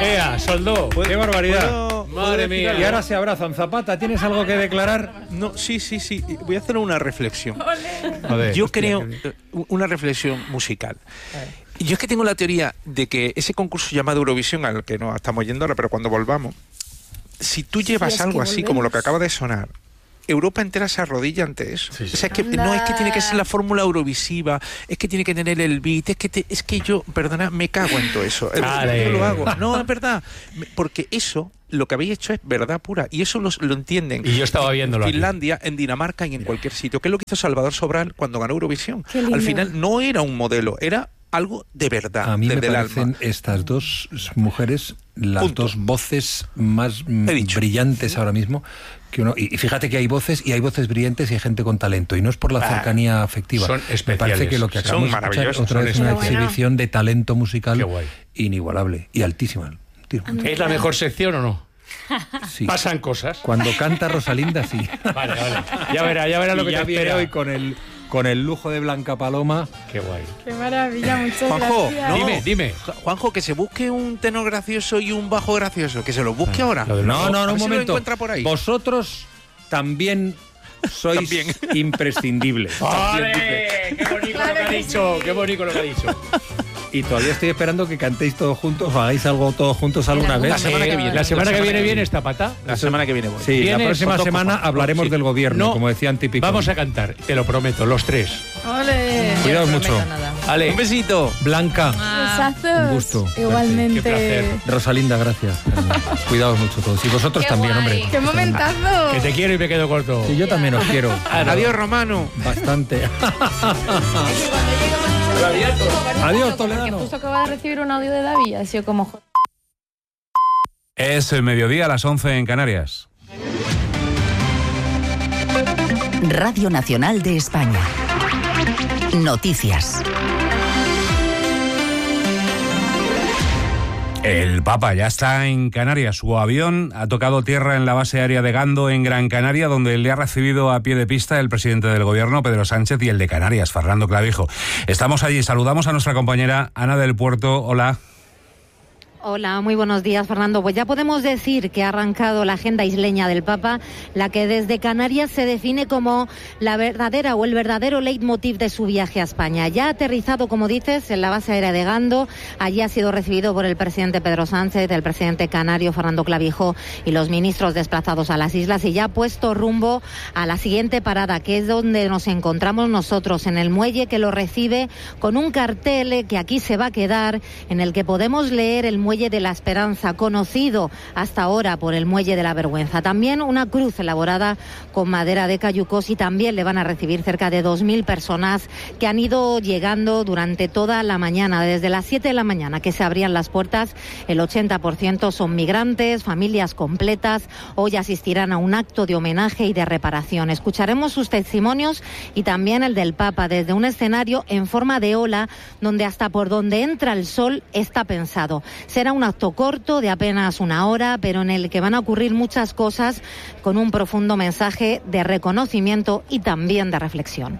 ¡Ea, soldó! ¡Qué barbaridad! Madre mía. Y ahora se abrazan. Zapata, ¿tienes algo que declarar? No, sí. Voy a hacer una reflexión. Yo creo una reflexión musical. Yo es que tengo la teoría de que ese concurso llamado Eurovisión, al que nos estamos yendo ahora, pero cuando volvamos, si tú llevas algo así como lo que acaba de sonar, Europa entera se arrodilla ante eso. Sí. O sea, es que no es que tiene que ser la fórmula eurovisiva, es que tiene que tener el beat, es que yo, perdona, me cago en todo eso. Yo lo hago. No, es verdad. Porque eso, lo que habéis hecho es verdad pura. Y eso lo entienden. Y yo estaba viéndolo en Finlandia, en Dinamarca y en cualquier sitio. ¿Qué es lo que hizo Salvador Sobral cuando ganó Eurovisión? Al final no era un modelo, era algo de verdad. A mí me parecen alma. Estas dos mujeres, las dos voces más brillantes ahora mismo que uno. Y fíjate que hay voces brillantes y hay gente con talento, y no es por la cercanía afectiva. Son especiales. Me parece que lo que acabamos de escuchar otra vez es una exhibición de talento musical inigualable y altísima. ¿Es la mejor sección o no? Sí. Pasan cosas. Cuando canta Rosalinda, sí. Vale. Ya verá lo que te viene hoy con el lujo de Blanca Paloma. Qué guay. Qué maravilla, muchas Juanjo, gracias. Dime. Juanjo, que se busque un tenor gracioso y un bajo gracioso, que se los busque ahora. No, un momento. Por ahí. Vosotros también sois imprescindibles. ¡Ole! ¡Qué bonito lo que ha dicho! ¡Qué bonito lo que ha dicho! Y todavía estoy esperando que cantéis todos juntos o hagáis algo todos juntos alguna vez. La semana que viene. La semana que viene esta pata. La semana que viene voy. Sí, la próxima semana hablaremos del gobierno, como decían típicos. Vamos a cantar, te lo prometo, los tres. ¡Ole! Cuidaos mucho. Ale. Un besito. Blanca. Besazos. Un gusto. Igualmente. Qué placer. Rosalinda, gracias. Cuidaos mucho todos. Y vosotros también, hombre. ¡Qué momentazo! Que te quiero y me quedo corto. Sí, yo también os quiero. Adiós, Romano. Bastante. Adiós, Toledano. Porque justo acaba de recibir un audio de David, ha sido como... Es el mediodía, a las 11 en Canarias. Radio Nacional de España. Noticias. El Papa ya está en Canarias. Su avión ha tocado tierra en la base aérea de Gando, en Gran Canaria, donde le ha recibido a pie de pista el presidente del Gobierno, Pedro Sánchez, y el de Canarias, Fernando Clavijo. Estamos allí. Saludamos a nuestra compañera Ana del Puerto. Hola. Hola, muy buenos días, Fernando. Pues ya podemos decir que ha arrancado la agenda isleña del Papa, la que desde Canarias se define como la verdadera o el verdadero leitmotiv de su viaje a España. Ya ha aterrizado, como dices, en la base aérea de Gando. Allí ha sido recibido por el presidente Pedro Sánchez, el presidente canario Fernando Clavijo y los ministros desplazados a las islas, y ya ha puesto rumbo a la siguiente parada, que es donde nos encontramos nosotros, en el muelle que lo recibe, con un cartel que aquí se va a quedar, en el que podemos leer el muelle de la Esperanza, conocido hasta ahora por el muelle de la Vergüenza. También una cruz elaborada con madera de cayucos, y también le van a recibir cerca de 2.000 personas que han ido llegando durante toda la mañana. Desde las 7 de la mañana que se abrían las puertas, el 80% son migrantes, familias completas. Hoy asistirán a un acto de homenaje y de reparación. Escucharemos sus testimonios y también el del Papa desde un escenario en forma de ola, donde hasta por donde entra el sol está pensado. Será un acto corto de apenas una hora, pero en el que van a ocurrir muchas cosas, con un profundo mensaje de reconocimiento y también de reflexión.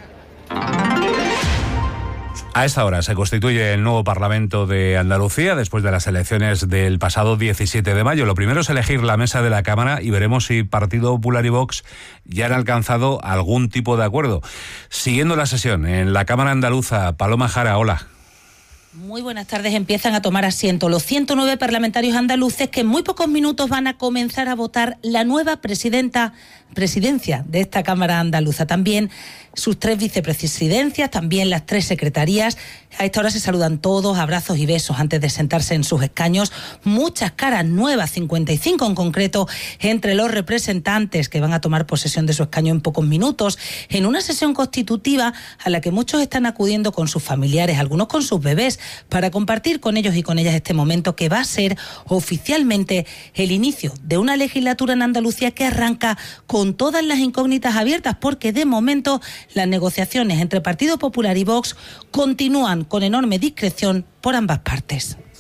A esta hora se constituye el nuevo Parlamento de Andalucía después de las elecciones del pasado 17 de mayo. Lo primero es elegir la mesa de la Cámara y veremos si Partido Popular y Vox ya han alcanzado algún tipo de acuerdo. Siguiendo la sesión en la Cámara Andaluza, Paloma Jara, hola. Muy buenas tardes. Empiezan a tomar asiento los 109 parlamentarios andaluces que en muy pocos minutos van a comenzar a votar la nueva presidencia de esta Cámara andaluza. También sus 3 vicepresidencias, también las 3 secretarías. A esta hora se saludan todos, abrazos y besos antes de sentarse en sus escaños. Muchas caras nuevas, 55 en concreto, entre los representantes que van a tomar posesión de su escaño en pocos minutos, en una sesión constitutiva a la que muchos están acudiendo con sus familiares, algunos con sus bebés, para compartir con ellos y con ellas este momento que va a ser oficialmente el inicio de una legislatura en Andalucía que arranca con todas las incógnitas abiertas, porque de momento las negociaciones entre Partido Popular y Vox continúan con enorme discreción por ambas partes.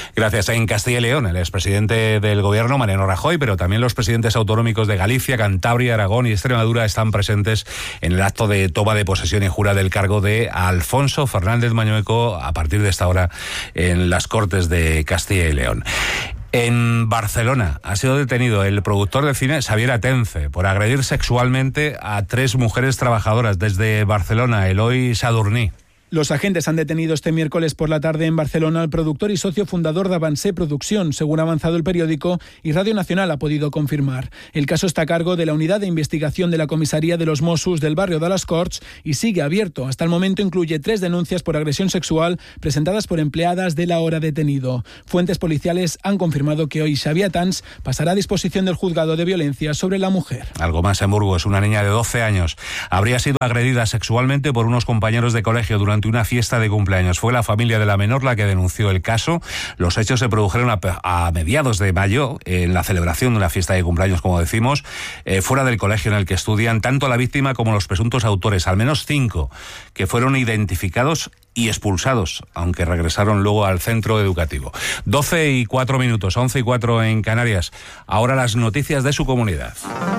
Gracias. En Castilla y León, el expresidente del gobierno, Mariano Rajoy, pero también los presidentes autonómicos de Galicia, Cantabria, Aragón y Extremadura están presentes en el acto de toma de posesión y jura del cargo de Alfonso Fernández Mañueco a partir de esta hora en las Cortes de Castilla y León. En Barcelona ha sido detenido el productor de cine Xavier Atence por agredir sexualmente a 3 mujeres trabajadoras. Desde Barcelona, Eloy Sadurní. Los agentes han detenido este miércoles por la tarde en Barcelona al productor y socio fundador de Avancé Producción, según ha avanzado el periódico, y Radio Nacional ha podido confirmar. El caso está a cargo de la Unidad de Investigación de la Comisaría de los Mossos del barrio de las Corts y sigue abierto. Hasta el momento incluye 3 denuncias por agresión sexual presentadas por empleadas del ahora detenido. Fuentes policiales han confirmado que hoy Xavier Atence pasará a disposición del juzgado de violencia sobre la mujer. Algo más en Burgos. Una niña de 12 años habría sido agredida sexualmente por unos compañeros de colegio durante una fiesta de cumpleaños. Fue la familia de la menor la que denunció el caso. Los hechos se produjeron a mediados de mayo, en la celebración de una fiesta de cumpleaños, como decimos, fuera del colegio en el que estudian tanto la víctima como los presuntos autores, al menos 5, que fueron identificados y expulsados, aunque regresaron luego al centro educativo. 12:04 minutos, 11:04 en Canarias. Ahora las noticias de su comunidad.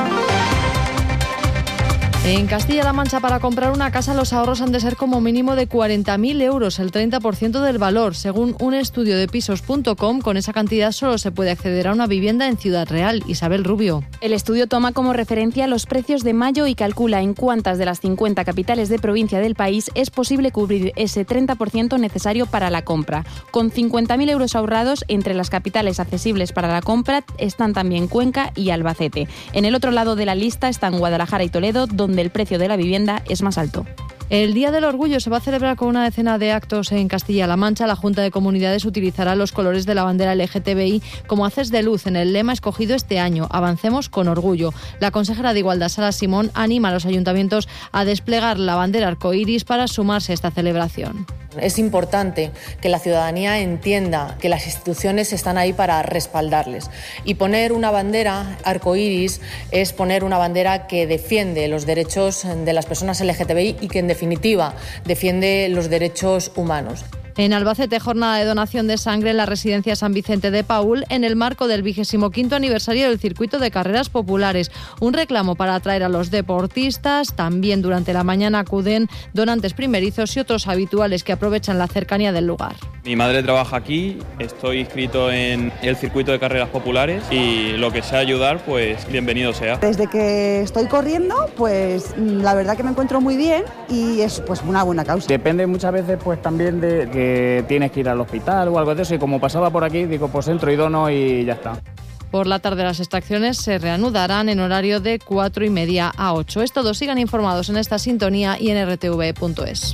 En Castilla-La Mancha, para comprar una casa, los ahorros han de ser como mínimo de 40.000 euros, el 30% del valor. Según un estudio de pisos.com, con esa cantidad solo se puede acceder a una vivienda en Ciudad Real. Isabel Rubio. El estudio toma como referencia los precios de mayo y calcula en cuántas de las 50 capitales de provincia del país es posible cubrir ese 30% necesario para la compra. Con 50.000 euros ahorrados, entre las capitales accesibles para la compra están también Cuenca y Albacete. En el otro lado de la lista están Guadalajara y Toledo, donde el precio de la vivienda es más alto. El Día del Orgullo se va a celebrar con una decena de actos en Castilla-La Mancha. La Junta de Comunidades utilizará los colores de la bandera LGTBI como haces de luz en el lema escogido este año, Avancemos con Orgullo. La consejera de Igualdad, Sara Simón, anima a los ayuntamientos a desplegar la bandera arcoíris para sumarse a esta celebración. Es importante que la ciudadanía entienda que las instituciones están ahí para respaldarles. Y poner una bandera arcoíris es poner una bandera que defiende los derechos de las personas LGTBI y que en definitiva defiende los derechos humanos. En Albacete, jornada de donación de sangre en la residencia San Vicente de Paúl en el marco del 25º aniversario del circuito de carreras populares. Un reclamo para atraer a los deportistas. También durante la mañana acuden donantes primerizos y otros habituales que aprovechan la cercanía del lugar. Mi madre trabaja aquí, estoy inscrito en el circuito de carreras populares y lo que sea ayudar, pues bienvenido sea. Desde que estoy corriendo, pues la verdad que me encuentro muy bien y es pues una buena causa. Depende muchas veces pues también de que tienes que ir al hospital o algo de eso y como pasaba por aquí, digo pues entro y dono y ya está. Por la tarde las extracciones se reanudarán en horario de 4:30 a 8. Es todo, sigan informados en esta sintonía y en rtv.es.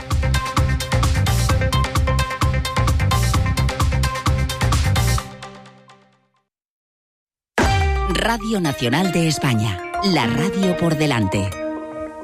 Radio Nacional de España, la radio por delante.